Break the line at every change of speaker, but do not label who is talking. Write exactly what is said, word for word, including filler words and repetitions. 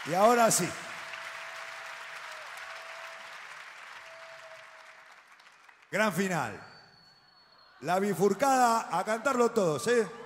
Y ahora sí. Gran final. La bifurcada, a cantarlo todos, ¿eh?